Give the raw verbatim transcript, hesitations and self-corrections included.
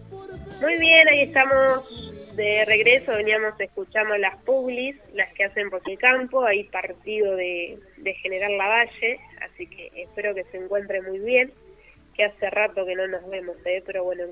Muy bien, ahí estamos de regreso, veníamos escuchando las publis, las que hacen por el campo, hay partido de, de General Lavalle, así que espero que se encuentre muy bien, que hace rato que no nos vemos, ¿eh? Pero bueno,